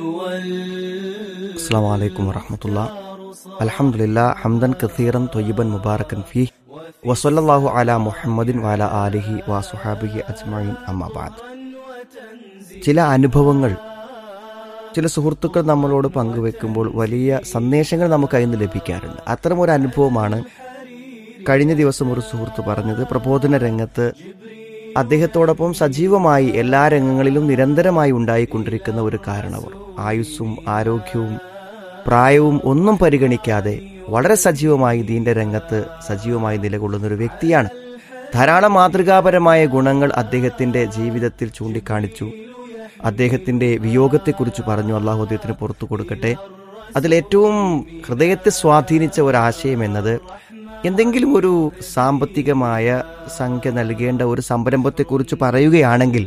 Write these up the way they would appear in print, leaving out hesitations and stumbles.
അസ്സലാമു അലൈക്കും വറഹ്മത്തുള്ളാഹി. അൽഹംദുലില്ലാഹ് ഹംദൻ കസീറൻ ത്വയ്യിബൻ മുബാറകൻ ഫീഹി വസല്ലല്ലാഹു അലാ മുഹമ്മദിൻ വഅലാ ആലിഹി വസ്വഹാബിഹി അജ്മഈൻ. അമ്മാ ബഅദ്. ചില അനുഭവങ്ങൾ ചില സുഹൃത്തുക്കൾ നമ്മളോട് പങ്കുവെക്കുമ്പോൾ വലിയ സന്ദേശങ്ങൾ നമുക്ക് അതിൽ നിന്ന് ലഭിക്കാറുണ്ട്. അത്തരമൊരു അനുഭവമാണ് കഴിഞ്ഞ ദിവസം ഒരു സുഹൃത്ത് പറഞ്ഞത്. പ്രബോധന രംഗത്ത് അദ്ദേഹത്തോടൊപ്പം സജീവമായി എല്ലാ രംഗങ്ങളിലും നിരന്തരമായി ഉണ്ടായിക്കൊണ്ടിരിക്കുന്ന ഒരു കാരണവർ, ആയുസ്സും ആരോഗ്യവും പ്രായവും ഒന്നും പരിഗണിക്കാതെ വളരെ സജീവമായി ദീന്റെ രംഗത്ത് സജീവമായി നിലകൊള്ളുന്ന ഒരു വ്യക്തിയാണ്. ധാരാളം മാതൃകാപരമായ ഗുണങ്ങൾ അദ്ദേഹത്തിന്റെ ജീവിതത്തിൽ ചൂണ്ടിക്കാണിച്ചു. അദ്ദേഹത്തിന്റെ വിയോഗത്തെക്കുറിച്ച് പറഞ്ഞു. അള്ളാഹു അദ്ദേഹത്തിന് പുറത്തു കൊടുക്കട്ടെ. അതിലേറ്റവും ഹൃദയത്തെ സ്വാധീനിച്ച ഒരാശയം എന്നത്, എന്തെങ്കിലും ഒരു സാമ്പത്തികമായ സംഖ്യ നൽകേണ്ട ഒരു സംരംഭത്തെക്കുറിച്ച് പറയുകയാണെങ്കിൽ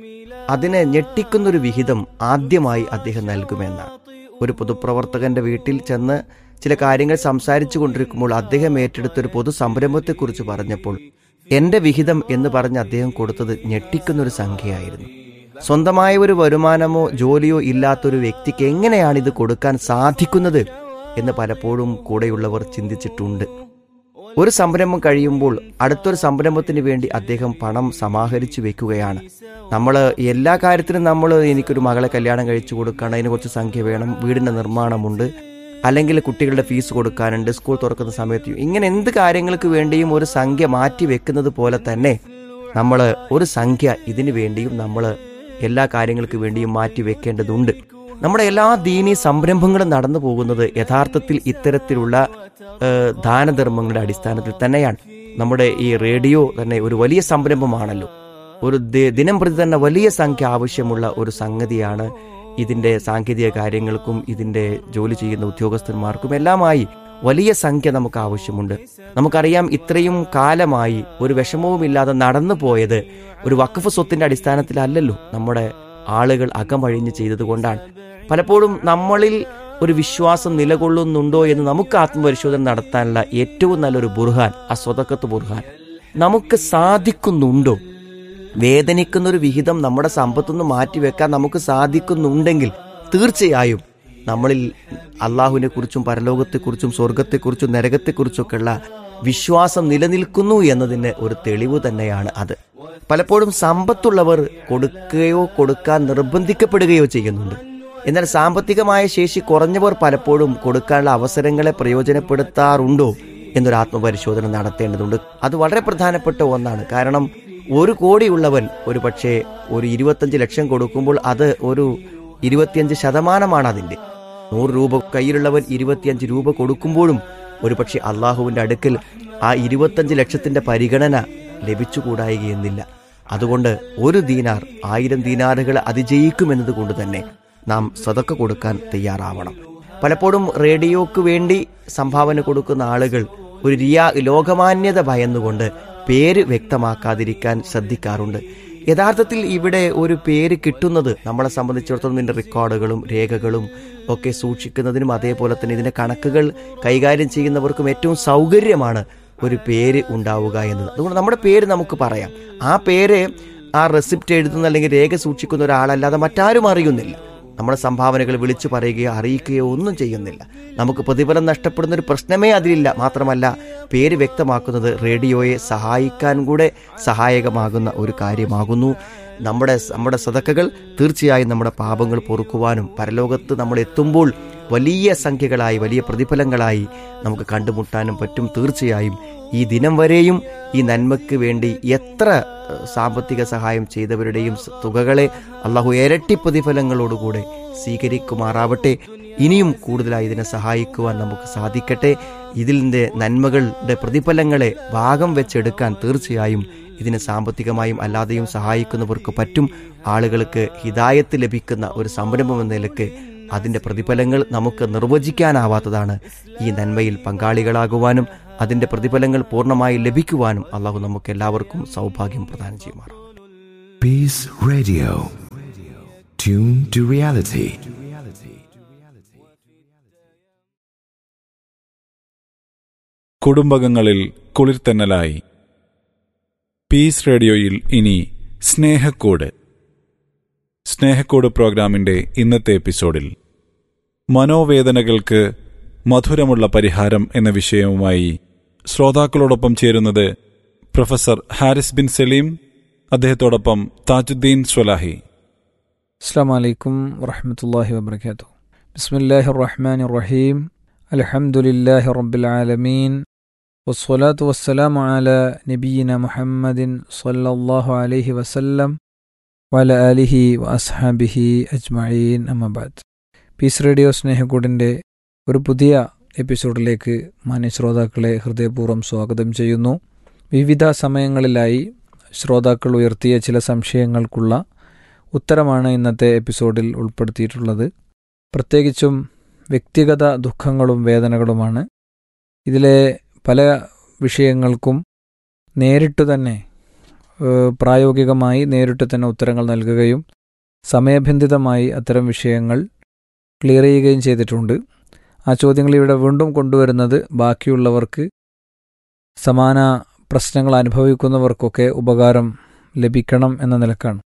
അതിനെ ഞെട്ടിക്കുന്നൊരു വിഹിതം ആദ്യമായി അദ്ദേഹം നൽകുമെന്നാണ്. ഒരു പൊതുപ്രവർത്തകന്റെ വീട്ടിൽ ചെന്ന് ചില കാര്യങ്ങൾ സംസാരിച്ചു കൊണ്ടിരിക്കുമ്പോൾ അദ്ദേഹം ഏറ്റെടുത്തൊരു പൊതു സംരംഭത്തെക്കുറിച്ച് പറഞ്ഞപ്പോൾ എന്റെ വിഹിതം എന്ന് പറഞ്ഞ് അദ്ദേഹം കൊടുത്തത് ഞെട്ടിക്കുന്നൊരു സംഖ്യയായിരുന്നു. സ്വന്തമായ ഒരു വരുമാനമോ ജോലിയോ ഇല്ലാത്തൊരു വ്യക്തിക്ക് എങ്ങനെയാണ് ഇത് കൊടുക്കാൻ സാധിക്കുന്നത് എന്ന് പലപ്പോഴും കൂടെയുള്ളവർ ചിന്തിച്ചിട്ടുണ്ട്. ഒരു സംരംഭം കഴിയുമ്പോൾ അടുത്തൊരു സംരംഭത്തിന് വേണ്ടി അദ്ദേഹം പണം സമാഹരിച്ചു വെക്കുകയാണ്. നമ്മൾ എല്ലാ കാര്യത്തിനും എനിക്കൊരു മകളെ കല്യാണം കഴിച്ചു കൊടുക്കണം, അതിന് കുറച്ച് സംഖ്യ വേണം, വീടിൻ്റെ നിർമ്മാണമുണ്ട്, അല്ലെങ്കിൽ കുട്ടികളുടെ ഫീസ് കൊടുക്കാനുണ്ട്, സ്കൂൾ തുറക്കുന്ന സമയത്ത്, ഇങ്ങനെ എന്ത് കാര്യങ്ങൾക്ക് വേണ്ടിയും ഒരു സംഖ്യ മാറ്റി വെക്കുന്നത് പോലെ തന്നെ നമ്മൾ ഒരു സംഖ്യ ഇതിനു വേണ്ടിയും നമ്മൾ എല്ലാ കാര്യങ്ങൾക്ക് വേണ്ടിയും മാറ്റി വെക്കേണ്ടതുണ്ട്. നമ്മുടെ എല്ലാ ദീനീ സംരംഭങ്ങളും നടന്നു പോകുന്നത് യഥാർത്ഥത്തിൽ ഇത്തരത്തിലുള്ള ദാനധർമ്മങ്ങളുടെ അടിസ്ഥാനത്തിൽ തന്നെയാണ്. നമ്മുടെ ഈ റേഡിയോ തന്നെ ഒരു വലിയ സംരംഭമാണല്ലോ. ഒരു ദിനം പ്രതി തന്നെ വലിയ സംഖ്യ ആവശ്യമുള്ള ഒരു സംഗതിയാണ്. ഇതിന്റെ സാങ്കേതിക കാര്യങ്ങൾക്കും ഇതിന്റെ ജോലി ചെയ്യുന്ന ഉദ്യോഗസ്ഥന്മാർക്കും എല്ലാമായി വലിയ സംഖ്യ നമുക്ക് ആവശ്യമുണ്ട്. നമുക്കറിയാം, ഇത്രയും കാലമായി ഒരു വിഷമവുമില്ലാതെ നടന്നു പോയത് ഒരു വഖഫ് സ്വത്തിന്റെ അടിസ്ഥാനത്തിലല്ലല്ലോ. നമ്മുടെ ആളുകൾ അകമഴിഞ്ഞ് ചെയ്തതുകൊണ്ടാണ്. പലപ്പോഴും നമ്മളിൽ ഒരു വിശ്വാസം നിലകൊള്ളുന്നുണ്ടോ എന്ന് നമുക്ക് ആത്മപരിശോധന നടത്താനുള്ള ഏറ്റവും നല്ലൊരു ബുർഹാൻ, സ്വതക്കത്ത് ബുർഹാൻ. നമുക്ക് സാധിക്കുന്നുണ്ടോ? വേദനിക്കുന്നൊരു വിഹിതം നമ്മുടെ സമ്പത്തുനിന്ന് മാറ്റിവെക്കാൻ നമുക്ക് സാധിക്കുന്നുണ്ടെങ്കിൽ തീർച്ചയായും നമ്മളിൽ അള്ളാഹുവിനെ കുറിച്ചും പരലോകത്തെക്കുറിച്ചും സ്വർഗത്തെക്കുറിച്ചും നരകത്തെക്കുറിച്ചൊക്കെയുള്ള വിശ്വാസം നിലനിൽക്കുന്നു എന്നതിന് ഒരു തെളിവ് തന്നെയാണ് അത്. പലപ്പോഴും സമ്പത്തുള്ളവർ കൊടുക്കുകയോ കൊടുക്കാൻ നിർബന്ധിക്കപ്പെടുകയോ ചെയ്യുന്നുണ്ട്. എന്നാൽ സാമ്പത്തികമായ ശേഷി കുറഞ്ഞവർ പലപ്പോഴും കൊടുക്കാനുള്ള അവസരങ്ങളെ പ്രയോജനപ്പെടുത്താറുണ്ടോ എന്നൊരു ആത്മപരിശോധന നടത്തേണ്ടതുണ്ട്. അത് വളരെ പ്രധാനപ്പെട്ട ഒന്നാണ്. കാരണം 1 കോടിയുള്ളവൻ ഒരു പക്ഷേ ഒരു 25 ലക്ഷം കൊടുക്കുമ്പോൾ അത് ഒരു 25% അതിൻ്റെ. 100 രൂപ കയ്യിലുള്ളവൻ 25 രൂപ കൊടുക്കുമ്പോഴും ഒരു പക്ഷേ അള്ളാഹുവിൻ്റെ അടുക്കൽ ആ 25 ലക്ഷത്തിന്റെ പരിഗണന ലഭിച്ചുകൂടായികയെന്നില്ല. അതുകൊണ്ട് 1 ദീനാർ 1000 ദീനാറുകൾ അതിജയിക്കുമെന്നത് കൊണ്ട് തന്നെ നാം സദക്ക കൊടുക്കാൻ തയ്യാറാവണം. പലപ്പോഴും റേഡിയോക്ക് വേണ്ടി സംഭാവന കൊടുക്കുന്ന ആളുകൾ ഒരു ലോകമാന്യത ഭയന്നുകൊണ്ട് പേര് വ്യക്തമാക്കാതിരിക്കാൻ ശ്രദ്ധിക്കാറുണ്ട്. യഥാർത്ഥത്തിൽ ഇവിടെ ഒരു പേര് കിട്ടുന്നത് നമ്മളെ സംബന്ധിച്ചിടത്തോളം ഇതിൻ്റെ റെക്കോർഡുകളും രേഖകളും ഒക്കെ സൂക്ഷിക്കുന്നതിനും അതേപോലെ തന്നെ ഇതിൻ്റെ കണക്കുകൾ കൈകാര്യം ചെയ്യുന്നവർക്കും ഏറ്റവും സൗകര്യമാണ് ഒരു പേര് ഉണ്ടാവുക എന്നത്. അതുകൊണ്ട് നമ്മുടെ പേര് നമുക്ക് പറയാം. ആ പേര് ആ റെസിപ്റ്റ് എഴുതുന്ന അല്ലെങ്കിൽ രേഖ സൂക്ഷിക്കുന്ന ഒരാളല്ലാതെ മറ്റാരും അറിയുന്നില്ല. നമ്മുടെ സംഭാവനകൾ വിളിച്ചു പറയുകയോ അറിയിക്കുകയോ ഒന്നും ചെയ്യുന്നില്ല. നമുക്ക് പ്രതിഫലം നഷ്ടപ്പെടുന്ന ഒരു പ്രശ്നമേ അതിലില്ല. മാത്രമല്ല, പേര് വ്യക്തമാക്കുന്നത് റേഡിയോയെ സഹായിക്കാൻ കൂടെ സഹായകമാകുന്ന ഒരു കാര്യമാകുന്നു. നമ്മുടെ സദക്കകൾ തീർച്ചയായും നമ്മുടെ പാപങ്ങൾ പൊറുക്കുവാനും പരലോകത്ത് നമ്മൾ എത്തുമ്പോൾ വലിയ സംഖ്യകളായി വലിയ പ്രതിഫലങ്ങളായി നമുക്ക് കണ്ടുമുട്ടാനും പറ്റും. തീർച്ചയായും ഈ ദിനം വരെയും ഈ നന്മയ്ക്ക് വേണ്ടി എത്ര സാമ്പത്തിക സഹായം ചെയ്തവരുടെയും തുകകളെ അള്ളാഹു ഇരട്ടി പ്രതിഫലങ്ങളോടുകൂടെ സ്വീകരിക്കുമാറാവട്ടെ. ഇനിയും കൂടുതലായി ഇതിനെ സഹായിക്കുവാൻ നമുക്ക് സാധിക്കട്ടെ. ഇതിൻ്റെ നന്മകളുടെ പ്രതിഫലങ്ങളെ ഭാഗം വെച്ചെടുക്കാൻ തീർച്ചയായും ഇതിനെ സാമ്പത്തികമായും അല്ലാതെയും സഹായിക്കുന്നവർക്ക് പറ്റും. ആളുകൾക്ക് ഹിദായത്ത് ലഭിക്കുന്ന ഒരു സംരംഭം എന്ന നിലയ്ക്ക് അതിൻ്റെ പ്രതിഫലങ്ങൾ നമുക്ക് നിർവചിക്കാനാവാത്തതാണ്. ഈ നന്മയിൽ പങ്കാളികളാകുവാനും അതിൻ്റെ പ്രതിഫലങ്ങൾ പൂർണ്ണമായി ലഭിക്കുവാനും അള്ളാഹു നമുക്ക് എല്ലാവർക്കും സൗഭാഗ്യം പ്രദാനം ചെയ്യുമാറാം. Peace Radio. Tune to reality. കുടുംബകങ്ങളിൽ കുളിർത്തന്നലായി. Piece റേഡിയോയിൽ ഇനി സ്നേഹക്കൂട്. സ്നേഹക്കൂട് പ്രോഗ്രാമിന്റെ ഇന്നത്തെ എപ്പിസോഡിൽ മനോവേദനകൾക്ക് മധുരമുള്ള പരിഹാരം എന്ന വിഷയവുമായി ശ്രോതാക്കളോടൊപ്പം ചേരുന്നത് പ്രൊഫസർ ഹാരിസ് ബിൻ സലീം, അദ്ദേഹത്തോടൊപ്പം താജുദ്ദീൻ സ്വലാഹി. അസ്സലാമു അലൈക്കും വറഹ്മത്തുള്ളാഹി വബറകാതുഹു. ബിസ്മില്ലാഹിർ റഹ്മാനിർ റഹീം. അൽഹംദുലില്ലാഹി റബ്ബിൽ ആലമീൻ. വസ്സലാത്തു വസ്സലാമു അലാ നബിയിന മുഹമ്മദിൻ സ്വല്ലല്ലാഹു അലൈഹി വസല്ലം വഅലാ ആലിഹി വഅസ്ഹാബിഹി അജ്മഈൻ. അമ്മാ ബഅദ്. പീസ് റേഡിയോ സ്നേഹക്കൂടിൻ്റെ ഒരു പുതിയ എപ്പിസോഡിലേക്ക് മാന്യ ശ്രോതാക്കളെ ഹൃദയപൂർവ്വം സ്വാഗതം ചെയ്യുന്നു. വിവിധ സമയങ്ങളിലായി ശ്രോതാക്കൾ ഉയർത്തിയ ചില സംശയങ്ങൾക്കുള്ള ഉത്തരമാണ് ഇന്നത്തെ എപ്പിസോഡിൽ ഉൾപ്പെടുത്തിയിട്ടുള്ളത്. പ്രത്യേകിച്ചും വ്യക്തിഗത ദുഃഖങ്ങളും വേദനകളുമാണ്. ഇതിലെ പല വിഷയങ്ങൾക്കും നേരിട്ട് തന്നെ പ്രായോഗികമായി നേരിട്ട് തന്നെ ഉത്തരങ്ങൾ നൽകുകയും സമയബന്ധിതമായി അത്തരം വിഷയങ്ങൾ ക്ലിയർ ചെയ്യുകയും ചെയ്തിട്ടുണ്ട്. ആ ചോദ്യങ്ങൾ ഇവിടെ വീണ്ടും കൊണ്ടുവരുന്നത് ബാക്കിയുള്ളവർക്ക്, സമാന പ്രശ്നങ്ങൾ അനുഭവിക്കുന്നവർക്കൊക്കെ ഉപകാരം ലഭിക്കണം എന്ന നിലക്കാണ്.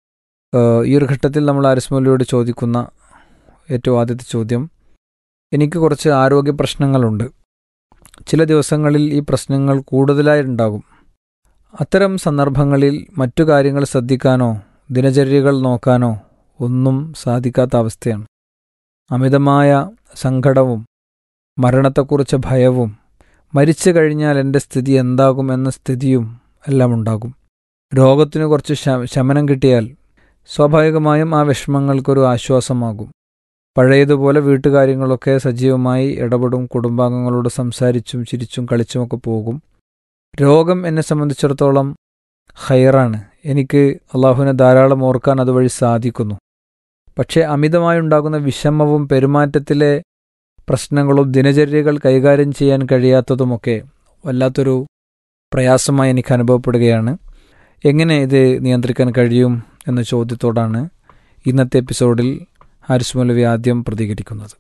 ഈ ഒരു ഘട്ടത്തിൽ നമ്മൾ ഹാരിസ് മൗലവിയോട് ചോദിക്കുന്ന ഏറ്റവും ആദ്യത്തെ ചോദ്യം, എനിക്ക് കുറച്ച് ആരോഗ്യ പ്രശ്നങ്ങളുണ്ട്. ചില ദിവസങ്ങളിൽ ഈ പ്രശ്നങ്ങൾ കൂടുതലായി ഉണ്ടാകും. അത്തരം സന്ദർഭങ്ങളിൽ മറ്റു കാര്യങ്ങൾ ശ്രദ്ധിക്കാനോ ദിനചര്യകൾ നോക്കാനോ ഒന്നും സാധിക്കാത്ത അവസ്ഥയാണ്. അമിതമായ സങ്കടവും മരണത്തെക്കുറിച്ച് ഭയവും മരിച്ചു കഴിഞ്ഞാൽ എൻ്റെ സ്ഥിതി എന്താകും എന്ന സ്ഥിതിയും എല്ലാം ഉണ്ടാകും. രോഗത്തിന് കുറച്ച് ശമനം കിട്ടിയാൽ സ്വാഭാവികമായും ആ വിഷമങ്ങൾക്കൊരു ആശ്വാസമാകും. പഴയതുപോലെ വീട്ടുകാര്യങ്ങളൊക്കെ സജീവമായി ഇടപെടും. കുടുംബാംഗങ്ങളോട് സംസാരിച്ചും ചിരിച്ചും കളിച്ചുമൊക്കെ പോകും. രോഗം എന്നെ സംബന്ധിച്ചിടത്തോളം ഖൈറാണ്. എനിക്ക് അള്ളാഹുവിനെ ധാരാളം ഓർക്കാൻ അതുവഴി സാധിക്കുന്നു. പക്ഷേ അമിതമായുണ്ടാകുന്ന വിഷമവും പെരുമാറ്റത്തിലെ പ്രശ്നങ്ങളും ദിനചര്യകൾ കൈകാര്യം ചെയ്യാൻ കഴിയാത്തതുമൊക്കെ വല്ലാത്തൊരു പ്രയാസമായി എനിക്ക് അനുഭവപ്പെടുകയാണ്. എങ്ങനെ ഇത് നിയന്ത്രിക്കാൻ കഴിയും എന്ന ചോദ്യത്തോടാണ് ഇന്നത്തെ എപ്പിസോഡിൽ ഹാരിസ് മൗലവി ആദ്യം പ്രതികരിക്കുന്നത്.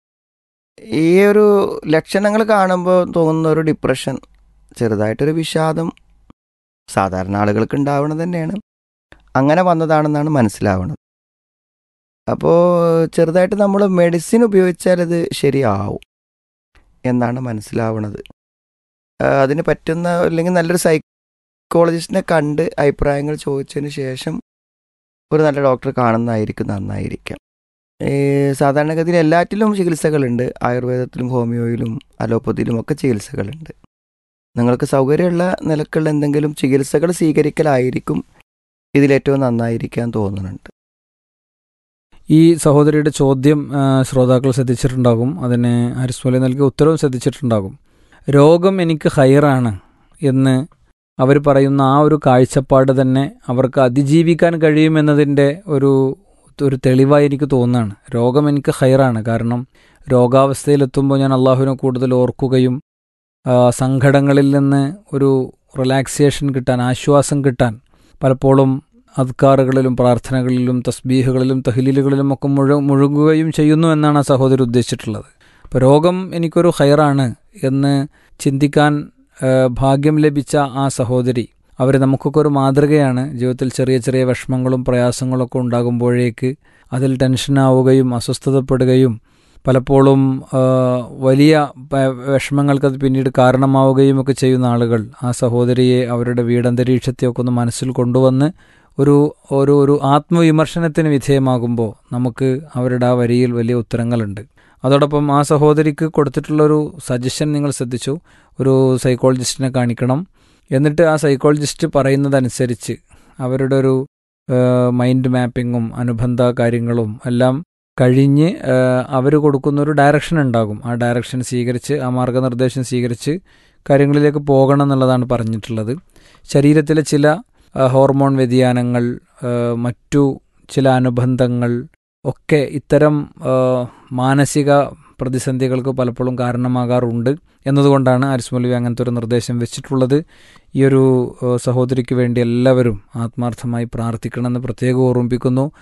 ഈ ഒരു ലക്ഷണങ്ങൾ കാണുമ്പോൾ തോന്നുന്ന ഒരു ഡിപ്രഷൻ, ചെറുതായിട്ടൊരു വിഷാദം സാധാരണ ആളുകൾക്ക് ഉണ്ടാവുന്നത് തന്നെയാണ്. അങ്ങനെ വന്നതാണെന്നാണ് മനസ്സിലാവുന്നത്. അപ്പോൾ ചെറുതായിട്ട് നമ്മൾ മെഡിസിൻ ഉപയോഗിച്ചാൽ അത് ശരിയാവും എന്നാണ് മനസ്സിലാവുന്നത്. അതിന് പറ്റുന്ന അല്ലെങ്കിൽ നല്ലൊരു സൈക്കോളജിസ്റ്റിനെ കണ്ട് അഭിപ്രായങ്ങൾ ചോദിച്ചതിന് ശേഷം ഒരു നല്ല ഡോക്ടറെ കാണുന്നതായിരിക്കും നന്നായിരിക്കാം. സാധാരണഗതിയിൽ എല്ലാറ്റിലും ചികിത്സകളുണ്ട്. ആയുർവേദത്തിലും ഹോമിയോയിലും അലോപ്പതിയിലും ഒക്കെ ചികിത്സകളുണ്ട്. നിങ്ങൾക്ക് സൗകര്യമുള്ള നിലക്കുള്ള എന്തെങ്കിലും ചികിത്സകൾ സ്വീകരിക്കലായിരിക്കും ഇതിലേറ്റവും നന്നായിരിക്കാൻ തോന്നുന്നുണ്ട്. ഈ സഹോദരിയുടെ ചോദ്യം ശ്രോതാക്കൾ ശ്രദ്ധിച്ചിട്ടുണ്ടാകും. അതിന് ഹാരിസ് മൗലവി നൽകിയ ഉത്തരവും ശ്രദ്ധിച്ചിട്ടുണ്ടാകും. രോഗം എനിക്ക് ഖൈറാണ് എന്ന് അവർ പറയുന്ന ആ ഒരു കാഴ്ചപ്പാട് തന്നെ അവർക്ക് അതിജീവിക്കാൻ കഴിയുമെന്നതിൻ്റെ ഒരു തെളിവായി എനിക്ക് തോന്നുകയാണ്. രോഗം എനിക്ക് ഖൈറാണ്, കാരണം രോഗാവസ്ഥയിലെത്തുമ്പോൾ ഞാൻ അള്ളാഹുവിനെ കൂടുതൽ ഓർക്കുകയും സങ്കടങ്ങളിൽ നിന്ന് ഒരു റിലാക്സേഷൻ കിട്ടാൻ, ആശ്വാസം കിട്ടാൻ പലപ്പോഴും അദ്കാറുകളിലും പ്രാർത്ഥനകളിലും തസ്ബീഹുകളിലും തഹ്ലീലുകളിലും ഒക്കെ മുഴുകുകയും ചെയ്യുന്നു എന്നാണ് ആ സഹോദരി ഉദ്ദേശിച്ചിട്ടുള്ളത്. അപ്പോൾ രോഗം എനിക്കൊരു ഖൈറാണ് എന്ന് ചിന്തിക്കാൻ ഭാഗ്യം ലഭിച്ച ആ സഹോദരി, അവർ നമുക്കൊക്കെ ഒരു മാതൃകയാണ്. ജീവിതത്തിൽ ചെറിയ ചെറിയ വിഷമങ്ങളും പ്രയാസങ്ങളൊക്കെ ഉണ്ടാകുമ്പോഴേക്ക് അതിൽ ടെൻഷനാവുകയും അസ്വസ്ഥതപ്പെടുകയും പലപ്പോഴും വലിയ വിഷമങ്ങൾക്കത് പിന്നീട് കാരണമാവുകയും ഒക്കെ ചെയ്യുന്ന ആളുകൾ ആ സഹോദരിയെ അവരുടെ വീടന്തരീക്ഷത്തെയൊക്കെ ഒന്ന് മനസ്സിൽ കൊണ്ടുവന്ന് ഒരു ആത്മവിമർശനത്തിന് വിധേയമാകുമ്പോൾ നമുക്ക് അവരുടെ ആ വരിയിൽ വലിയ ഉത്തരങ്ങളുണ്ട്. അതോടൊപ്പം ആ സഹോദരിക്ക് കൊടുത്തിട്ടുള്ളൊരു സജഷൻ നിങ്ങൾ ശ്രദ്ധിച്ചു. ഒരു സൈക്കോളജിസ്റ്റിനെ കാണിക്കണം, എന്നിട്ട് ആ സൈക്കോളജിസ്റ്റ് പറയുന്നതനുസരിച്ച് അവരുടെ ഒരു മൈൻഡ് മാപ്പിങ്ങും അനുബന്ധ കാര്യങ്ങളും എല്ലാം കഴിഞ്ഞ് അവർ കൊടുക്കുന്നൊരു ഡയറക്ഷൻ ഉണ്ടാകും. ആ ഡയറക്ഷൻ സ്വീകരിച്ച്, ആ മാർഗനിർദ്ദേശം സ്വീകരിച്ച് കാര്യങ്ങളിലേക്ക് പോകണം എന്നുള്ളതാണ് പറഞ്ഞിട്ടുള്ളത്. ശരീരത്തിലെ ചില ഹോർമോൺ വ്യതിയാനങ്ങൾ, മറ്റു ചില അനുബന്ധങ്ങൾ ഒക്കെ ഇത്തരം മാനസിക പ്രതിസന്ധികൾക്ക് പലപ്പോഴും കാരണമാകാറുണ്ട് എന്നതുകൊണ്ടാണ് ഹാരിസ് മൗലവി അങ്ങനത്തെ ഒരു നിർദ്ദേശം വെച്ചിട്ടുള്ളത്. ഈ ഒരു സഹോദരിക്ക് വേണ്ടി എല്ലാവരും ആത്മാർത്ഥമായി പ്രാർത്ഥിക്കണമെന്ന് പ്രത്യേകം ഓർമ്മിപ്പിക്കുന്നു.